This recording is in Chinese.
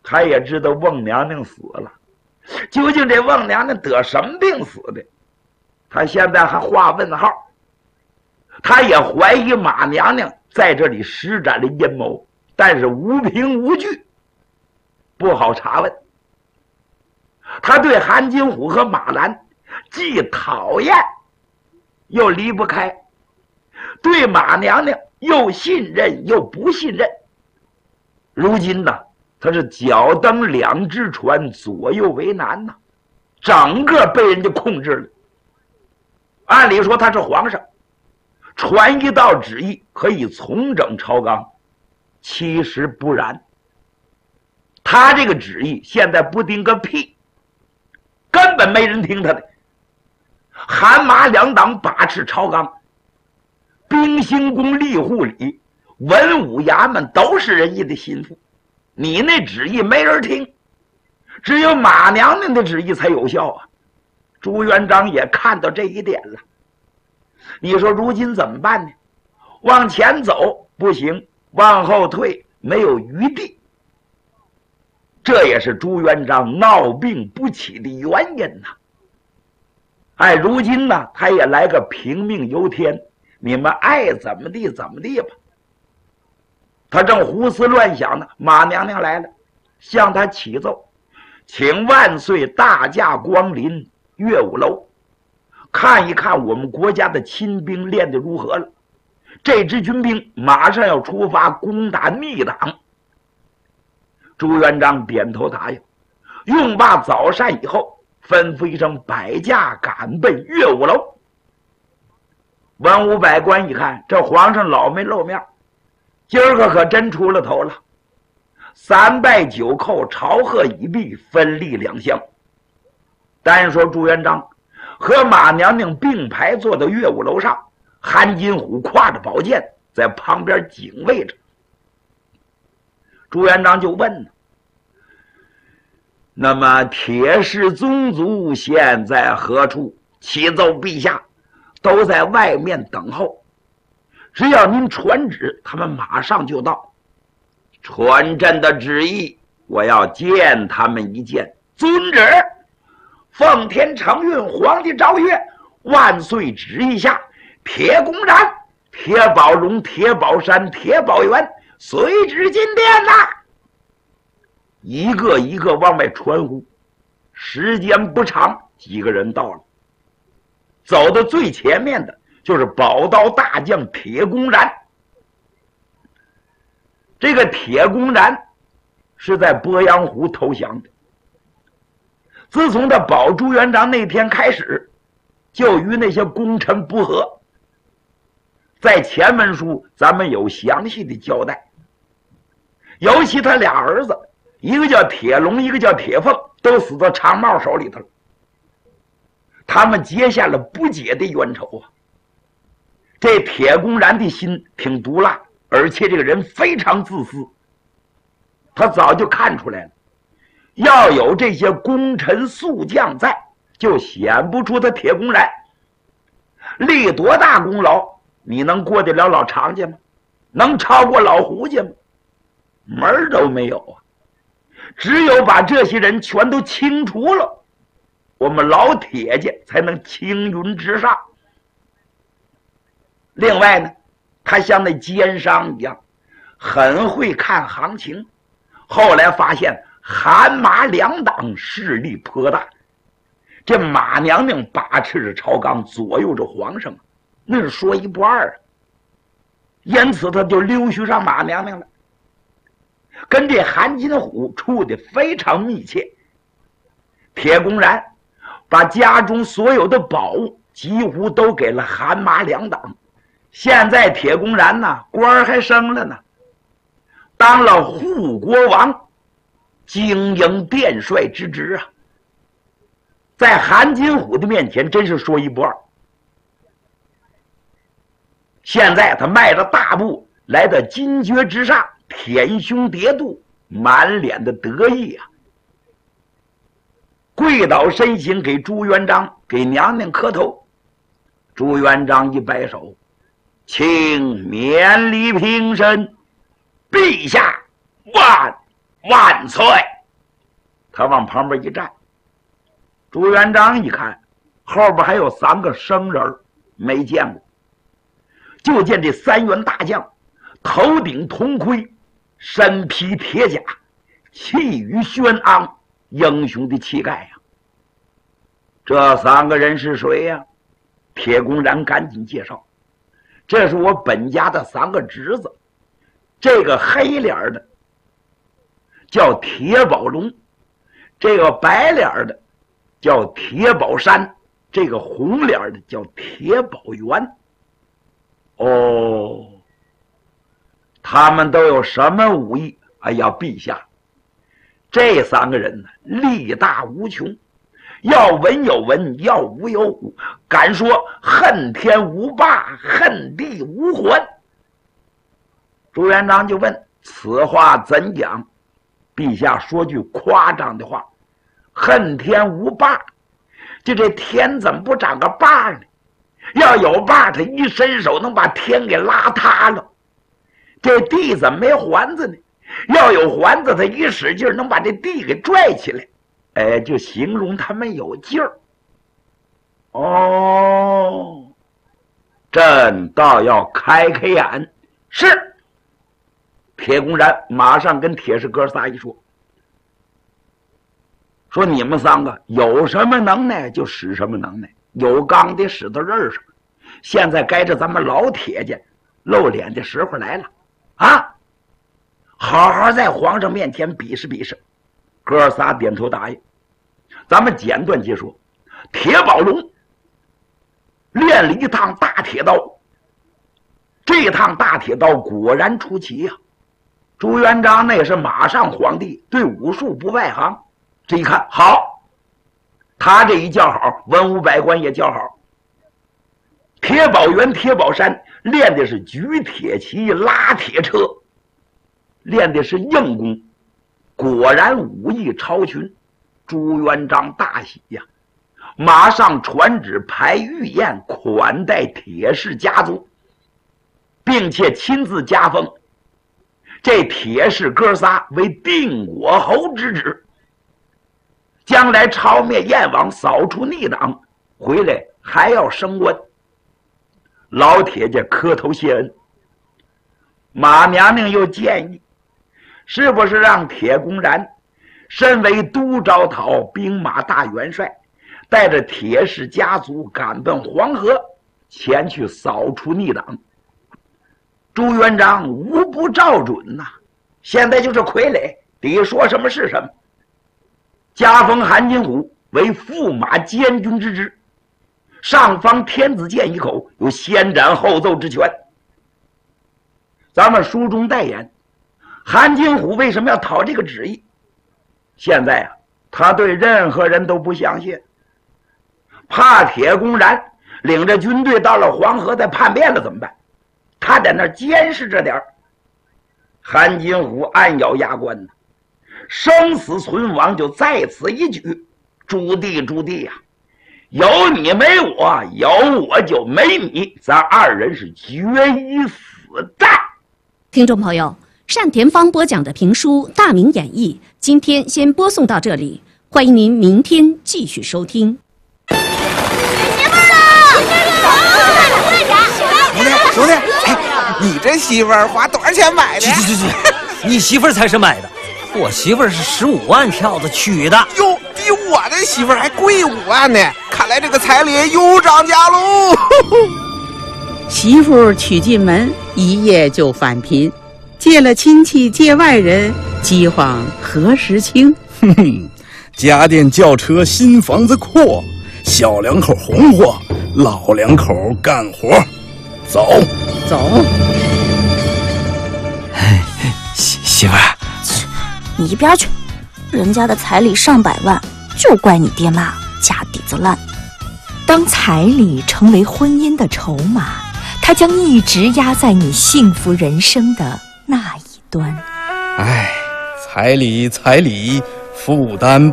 他也知道翁娘娘死了，究竟这翁娘娘得什么病死的？他现在还画问号。他也怀疑马娘娘在这里施展了阴谋，但是无凭无据，不好查问。他对韩金虎和马兰既讨厌又离不开，对马娘娘又信任又不信任。如今呢，他是脚蹬两只船，左右为难呐，整个被人家控制了。按理说他是皇上，传一道旨意可以重整朝纲，其实不然。他这个旨意现在不定个屁，根本没人听他的。韩马两党把持朝纲，兵兴宫、吏户里、文武衙门都是人家的心腹，你那旨意没人听，只有马娘娘的旨意才有效啊。朱元璋也看到这一点了。你说如今怎么办呢？往前走不行，往后退没有余地。这也是朱元璋闹病不起的原因呐。哎，如今呢，他也来个平命由天，你们爱怎么地怎么地吧。他正胡思乱想呢，马娘娘来了，向他启奏，请万岁大驾光临乐舞楼，看一看我们国家的亲兵练得如何了。这支军兵马上要出发攻打密党。朱元璋点头答应，用罢早膳以后，吩咐一声，摆驾赶奔乐舞楼。文武百官一看，这皇上老没露面，今儿个可真出了头了。三拜九叩，朝贺已毕，分立两厢。单说朱元璋和马娘娘并排坐到乐舞楼上，韩金虎挎着宝剑在旁边警卫着。朱元璋就问呢，那么铁氏宗族现在何处？启奏陛下，都在外面等候，只要您传旨，他们马上就到。传朕的旨意，我要见他们一见。遵旨。奉天承运，皇帝诏曰：万岁旨意下，铁公然、铁宝龙、铁宝山、铁宝元随旨进殿呐！一个一个往外传呼，时间不长，几个人到了。走到最前面的就是宝刀大将铁公然。这个铁公然是在鄱阳湖投降的。自从他保朱元璋那天开始，就与那些功臣不和。在前文书咱们有详细的交代，尤其他俩儿子，一个叫铁龙，一个叫铁凤，都死到长茂手里头了。他们结下了不解的冤仇啊！这铁公然的心挺毒辣，而且这个人非常自私。他早就看出来了，要有这些功臣宿将在，就显不出他铁公然立多大功劳，你能过得了老常家吗？能超过老胡家吗？门儿都没有啊！只有把这些人全都清除了，我们老铁家才能青云直上。另外呢，他像那奸商一样，很会看行情。后来发现韩马两党势力颇大，这马娘娘把持着朝纲，左右着皇上，那是说一不二啊。因此他就溜须上马娘娘了，跟这韩金虎处的非常密切。铁公然把家中所有的宝物几乎都给了韩马两党。现在铁公然呢，官还升了呢，当了护国王、经营殿帅之职啊，在韩金虎的面前真是说一不二。现在他迈着大步来到金爵之上，舔胸叠肚，满脸的得意啊，跪倒身形给朱元璋、给娘娘磕头。朱元璋一摆手，请免礼平身，陛下万岁。 他往旁边一站，朱元璋一看后边还有3个生人没见过，就见这3员大将头顶铜盔，身披铁甲，气宇轩昂，英雄的气概呀。这3个人是谁呀？铁公然赶紧介绍，这是我本家的3个侄子，这个黑脸的叫铁宝龙，这个白脸的叫铁宝山，这个红脸的叫铁宝元。哦，他们都有什么武艺？哎呀，陛下，这3个人呢，力大无穷，要文有文，要武有武，敢说恨天无霸，恨地无还。朱元璋就问：此话怎讲？陛下说句夸张的话，恨天无霸，就这天怎么不长个把呢？要有把，他一伸手能把天给拉塌了。这地怎么没环子呢？要有环子，他一使劲能把这地给拽起来。哎，就形容他们有劲儿。哦，朕倒要开开眼。是。铁公然马上跟铁氏哥仨一说，说你们3个有什么能耐就使什么能耐，有钢的使到刃上。现在该着咱们老铁家露脸的时候来了啊！好好在皇上面前比试比试。哥仨点头答应。咱们简短接说，铁宝龙练了一趟大铁刀，这趟大铁刀果然出奇呀。朱元璋那是马上皇帝，对武术不外行。这一看好，他这一叫好，文武百官也叫好。铁宝元、铁宝山练的是举铁骑、拉铁车，练的是硬功，果然武艺超群。朱元璋大喜呀，马上传旨排御宴款待铁氏家族，并且亲自加封这铁氏哥仨为定国侯之职，将来朝灭燕王，扫除逆党，回来还要升官。老铁家磕头谢恩。马娘娘又建议，是不是让铁公然身为都招讨兵马大元帅，带着铁氏家族赶奔黄河，前去扫除逆党？朱元璋无不照准呐，现在就是傀儡，得说什么是什么。加封韩金虎为驸马监军之职，上方天子剑一口，有先斩后奏之权。咱们书中代言，韩金虎为什么要讨这个旨意？现在啊，他对任何人都不相信，怕铁公然领着军队到了黄河再叛变了怎么办？他在那儿监视着点儿。韩金虎暗咬牙关呢，生死存亡就在此一举。朱棣呀，有你没我，有我就没你，咱2人是决一死战。 听众朋友，单田芳播讲的评书《大明演义》，今天先播送到这里，欢迎您明天继续收听。 娶媳妇了！ 兄弟，哎，你这媳妇儿花多少钱买的？ 去，你媳妇儿才是买的，我媳妇儿是15万票子娶的。 哟，比我的媳妇儿还贵5万呢！看来这个彩礼又涨价喽。 媳妇娶进门，一夜就返贫，借了亲戚借外人，饥荒何时清？ 哼哼，家电轿车新房子阔，小两口红火，老两口干活。走。 媳妇儿， 你一边去！人家的彩礼上百万，就怪你爹妈家底子烂。 当彩礼成为婚姻的筹码，它将一直压在你幸福人生的那一端。 哎，彩礼，负担